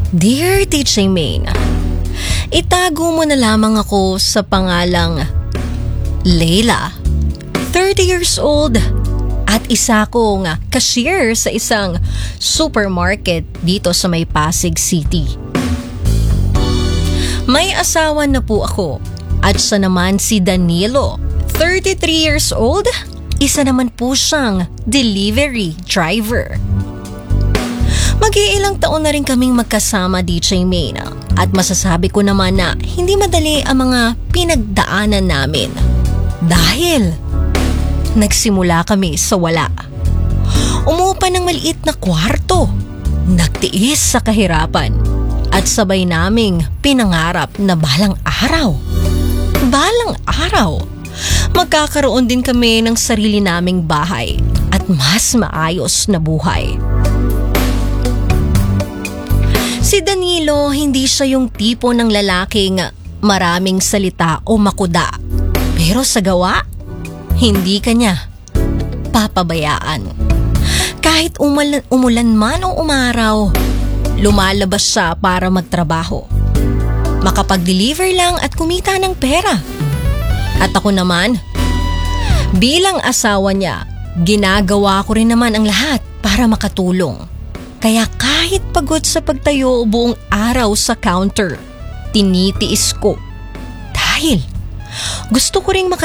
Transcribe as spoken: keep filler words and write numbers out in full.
Dear Teacher Maine, itago mo na lamang ako sa pangalang Leila, thirty years old at isa kong cashier sa isang supermarket dito sa may Pasig City. May asawa na po ako at siya naman si Danilo, thirty-three years old, isa naman po siyang delivery driver. Mag-iilang taon na rin kaming magkasama, D J Maine, at masasabi ko naman na hindi madali ang mga pinagdaanan namin. Dahil nagsimula kami sa wala. Umupa ng maliit na kwarto, nagtiis sa kahirapan, at sabay naming pinangarap na balang araw. Balang araw, magkakaroon din kami ng sarili naming bahay at mas maayos na buhay. Si Danilo, hindi siya yung tipo ng lalaking maraming salita o makuda. Pero sa gawa, hindi kanya papabayaan. Kahit umulan, umulan man o umaraw, lumalabas siya para magtrabaho. Makapag-deliver lang at kumita ng pera. At ako naman, bilang asawa niya, ginagawa ko rin naman ang lahat para makatulong. Kaya kahit pagod sa pagtayo buong araw sa counter, tinitiis ko. Dahil gusto ko ring makatulong